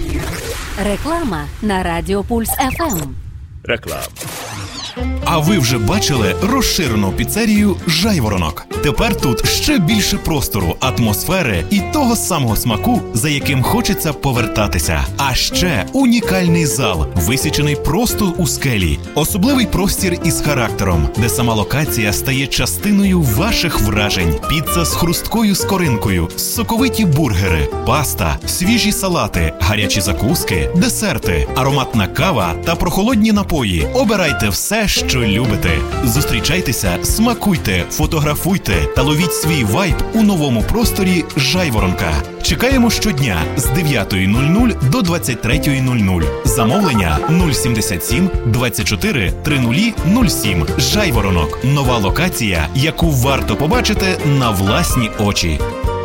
Реклама на Радіо Пульс ФМ. Реклама. А ви вже бачили розширену піцерію «Жайворонок»? Тепер тут ще більше простору, атмосфери і того самого смаку, за яким хочеться повертатися. А ще унікальний зал, висічений просто у скелі. Особливий простір із характером, де сама локація стає частиною ваших вражень. Піца з хрусткою скоринкою, соковиті бургери, паста, свіжі салати, гарячі закуски, десерти, ароматна кава та прохолодні напої. Обирайте все, що любите. Зустрічайтеся, смакуйте, фотографуйте та ловіть свій вайб у новому просторі «Жайворонка». Чекаємо щодня з 9:00 до 23:00. Замовлення 077 24 3007. «Жайворонок» – нова локація, яку варто побачити на власні очі.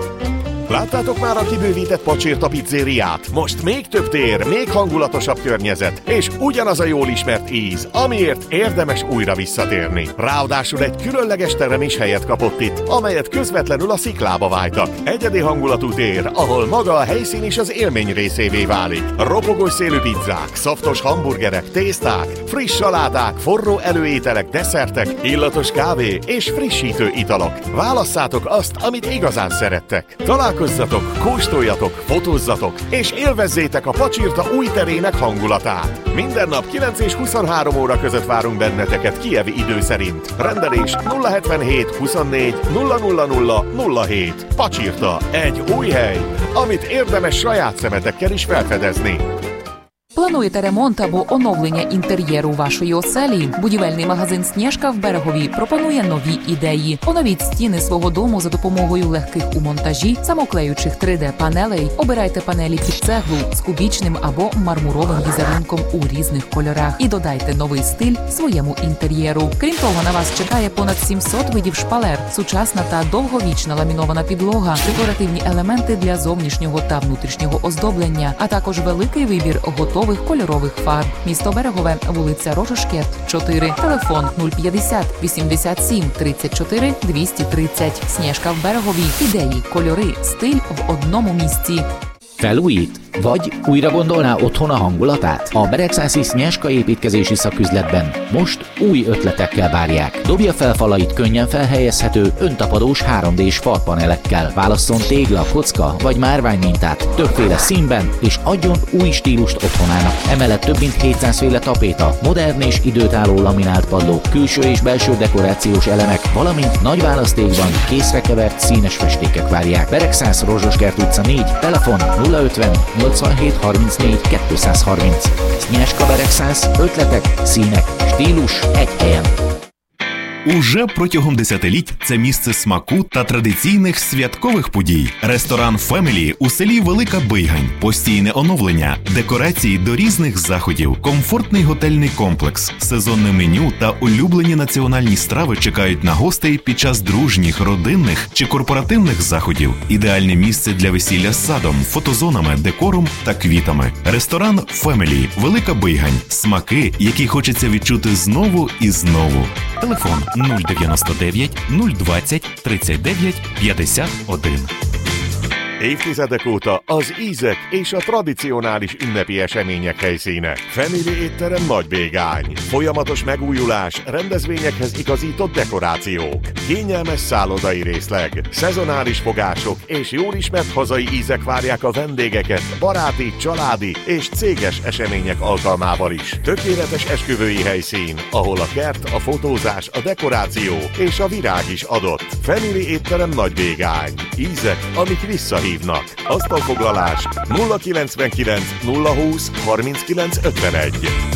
Láttátok már a kibővített Pacsirta pizzériát? Most még több tér, még hangulatosabb környezet, és ugyanaz a jól ismert íz, amiért érdemes újra visszatérni. Ráadásul egy különleges terem is helyet kapott itt, amelyet közvetlenül a sziklába vájtak. Egyedi hangulatú tér, ahol maga a helyszín is az élmény részévé válik. Ropogós szélű pizzák, szaftos hamburgerek, tészták, friss saládák, forró előételek, desszertek, illatos kávé és frissítő italok. Válasszátok azt, amit igazán szerettek. Találkozzatok, kóstoljatok, fotózzatok, és élvezzétek a Pacsirta új terének hangulatát. Minden nap 9 és 23 óra között várunk benneteket kijevi idő szerint. Rendelés 077 24 000 07. Pacsirta, egy új hely, amit érdemes saját szemetekkel is felfedezni. Плануєте ремонт або оновлення інтер'єру вашої оселі? Будівельний магазин «Снєжка» в Берегові пропонує нові ідеї. Оновіть стіни свого дому за допомогою легких у монтажі, самоклеючих 3D-панелей. Обирайте панелі під цеглу з кубічним або мармуровим візерунком у різних кольорах і додайте новий стиль своєму інтер'єру. Крім того, на вас чекає понад 700 видів шпалер, сучасна та довговічна ламінована підлога, декоративні елементи для зовнішнього та внутрішнього оздоблення, а також великий вибір готових кольорових фарб. Місто Берегове, вулиця Рожошкет, 4. Телефон 050 87 34 230. «Снєжка» в Берегові. Ідеї, кольори, стиль в одному місці. Felújít? Vagy újra gondolná otthon a hangulatát? A Beregszászi Снєжка építkezési szaküzletben most új ötletekkel várják. Dobja fel falait könnyen felhelyezhető, öntapadós 3D-s falpanelekkel. Válasszon tégla, kocka vagy márvány mintát többféle színben, és adjon új stílust otthonának. Emellett több mint 700 féle tapéta, modern és időtálló laminált padlók, külső és belső dekorációs elemek, valamint nagy választékban készrekevert színes festékek várják. Beregszász, Rozsoskert utca 4, telefon 050 87 34 230. Снєжка, Beregszász, ötletek, színek, stílus egy helyen. Уже протягом десятиліть це місце смаку та традиційних святкових подій. Ресторан «Фемілі» у селі Велика Бийгань. Постійне оновлення, декорації до різних заходів, комфортний готельний комплекс, сезонне меню та улюблені національні страви чекають на гостей під час дружніх, родинних чи корпоративних заходів. Ідеальне місце для весілля з садом, фотозонами, декором та квітами. Ресторан «Фемілі» Велика Бийгань. Смаки, які хочеться відчути знову і знову. Телефон 099 020 39 51. Évtizedek óta az ízek és a tradicionális ünnepi események helyszíne. Family étterem Nagybégány. Folyamatos megújulás, rendezvényekhez igazított dekorációk, kényelmes szállodai részleg, szezonális fogások és jól ismert hazai ízek várják a vendégeket baráti, családi és céges események alkalmával is. Tökéletes esküvői helyszín, ahol a kert, a fotózás, a dekoráció és a virág is adott. Family étterem Nagybégány. Ízek, amik visszahívnak. Asztalfoglalás 099 020 39 51.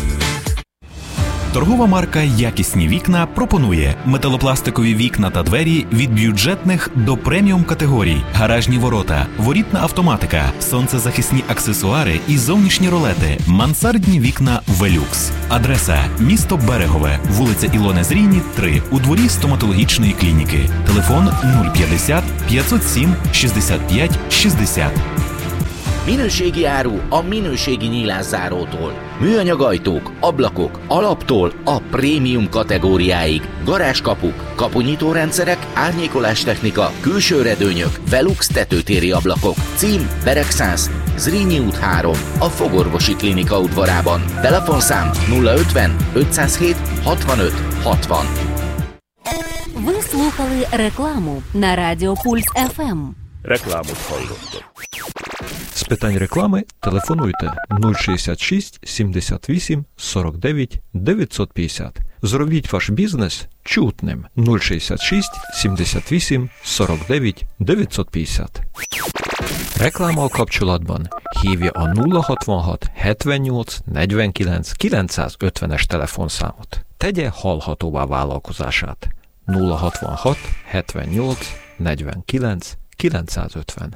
Торгова марка «Якісні вікна» пропонує металопластикові вікна та двері від бюджетних до преміум категорій, гаражні ворота, ворітна автоматика, сонцезахисні аксесуари і зовнішні ролети, мансардні вікна «Велюкс». Адреса – місто Берегове, вулиця Ілони Зрійні, 3, у дворі стоматологічної клініки. Телефон 050 507 65 60. Minőségi áru a minőségi nyílászárótól. Műanyag ajtók, ablakok, alaptól a prémium kategóriáig. Garázskapuk, kapunyítórendszerek, árnyékolás technika, külső redőnyök, Velux tetőtéri ablakok. Cím: Beregszász, Zrínyi út 3, a Fogorvosi Klinika udvarában. Telefonszám 050 507 65 60. Ви слухали рекламу на Радіо Пульс ФМ. Рекламу hallottok. З питань реклами телефонуйте 066 78 49 950. Зробіть ваш бізнес чутним. 066 78 49 950. Reklama a kapcsolatban. Hívja a 066 78 49 950-es telefonszámot. Tegye hallhatóvá vállalkozását. 066 78 49 950.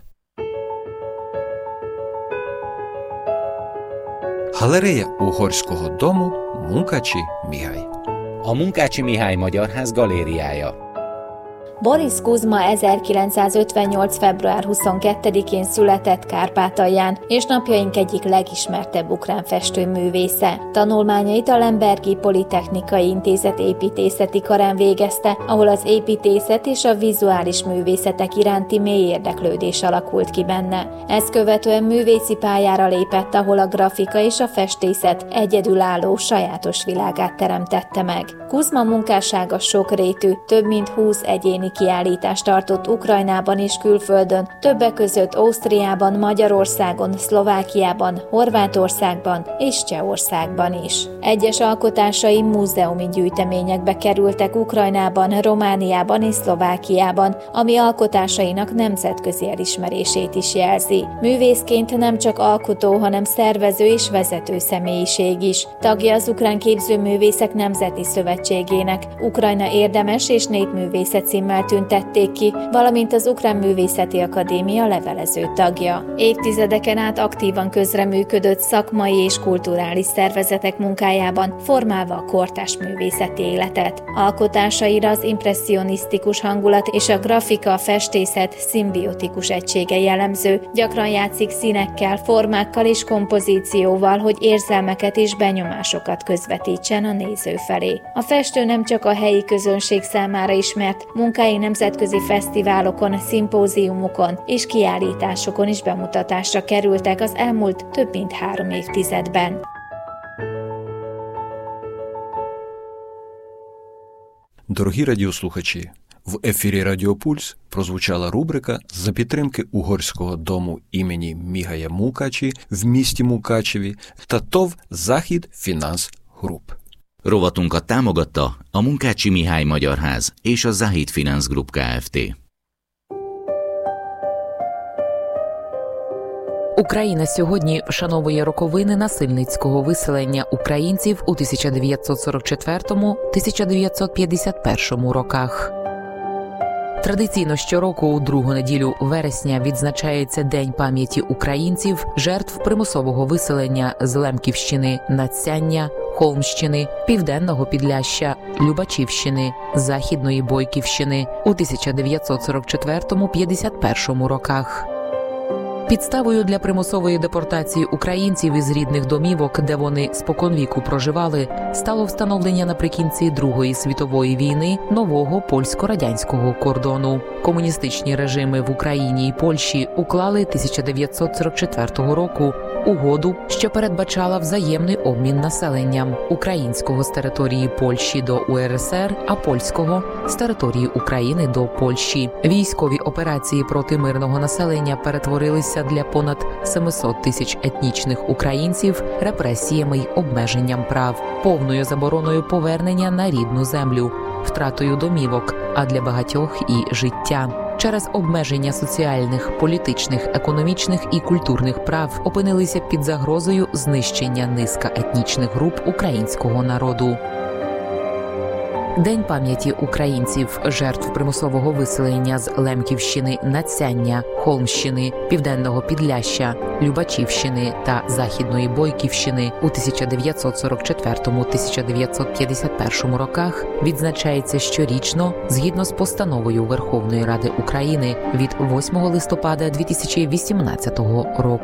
Галерея Угорського дому Munkácsy Mihály. A Munkácsy Mihály Magyar Ház galériája. Boris Kuzma 1958. február 22-én született Kárpátalján, és napjaink egyik legismertebb ukrán festőművésze. Tanulmányait a Lembergi Politechnikai Intézet építészeti karán végezte, ahol az építészet és a vizuális művészetek iránti mély érdeklődés alakult ki benne. Ezt követően művészi pályára lépett, ahol a grafika és a festészet egyedülálló sajátos világát teremtette meg. Kuzma munkássága sokrétű, több mint 20 egyéni kiállítást tartott Ukrajnában és külföldön, többek között Ausztriában, Magyarországon, Szlovákiában, Horvátországban és Csehországban is. Egyes alkotásai múzeumi gyűjteményekbe kerültek Ukrajnában, Romániában és Szlovákiában, ami alkotásainak nemzetközi elismerését is jelzi. Művészként nem csak alkotó, hanem szervező és vezető személyiség is. Tagja az Ukrán Képzőművészek Nemzeti Szövetségének, Ukrajna érdemes és népművészet címmel tüntették ki, valamint az Ukrán Művészeti Akadémia levelező tagja. Évtizedeken át aktívan közreműködött szakmai és kulturális szervezetek munkájában, formálva a kortárs művészeti életet. Alkotásaira az impresszionisztikus hangulat és a grafika, a festészet szimbiotikus egysége jellemző, gyakran játszik színekkel, formákkal és kompozícióval, hogy érzelmeket és benyomásokat közvetítsen a néző felé. A festő nem csak a helyi közönség számára ismert, munkái nemzetközi fesztiválokon, szimpóziumokon és kiállításokon is bemutatásra kerültek az elmúlt több mint 3 évtizedben. Дорогі радіослухачі, в ефірі Радіо Пульс прозвучала рубрика за підтримки Угорського дому імені Міхая Munkácsy в місті Мукачеві та ТОВ «Захід Фінанс Груп». Rovatunkat támogatta a Munkácsy Mihály Magyar Ház és a Захід Фінанс Груп Kft. Україна сьогодні вшановує роковини насильницького виселення українців у 1944-1951 роках. Традиційно щороку у другу неділю вересня відзначається День пам'яті українців, жертв примусового виселення з Лемківщини, Надсяння, Холмщини, Південного Підляшшя, Любачівщини, Західної Бойківщини у 1944-51 роках. Підставою для примусової депортації українців із рідних домівок, де вони споконвіку проживали, стало встановлення наприкінці Другої світової війни нового польсько-радянського кордону. Комуністичні режими в Україні і Польщі уклали 1944 року угоду, що передбачала взаємний обмін населенням українського з території Польщі до УРСР, а польського з території України до Польщі. Військові операції проти мирного населення перетворилися для понад 700 тисяч етнічних українців репресіями й обмеженням прав, повною забороною повернення на рідну землю, втратою домівок, а для багатьох і життя. Через обмеження соціальних, політичних, економічних і культурних прав опинилися під загрозою знищення низка етнічних груп українського народу. День пам'яті українців, жертв примусового виселення з Лемківщини, Надсяння, Холмщини, Південного Підляшшя, Любачівщини та Західної Бойківщини у 1944-1951 роках відзначається щорічно згідно з постановою Верховної Ради України від 8 листопада 2018 року.